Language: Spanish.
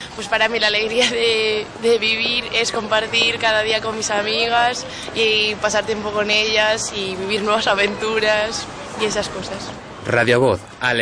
pues para mí la alegría de vivir es compartir cada día con mis amigas y pasar tiempo con ellas y vivir nuevas aventuras y esas cosas. Radio Voz,